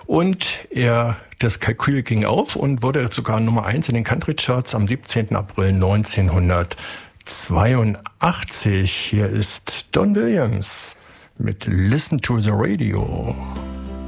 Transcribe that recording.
Und das Kalkül ging auf und wurde sogar Nummer 1 in den Country Charts am 17. April 1982. Hier ist Don Williams mit Listen to the Radio.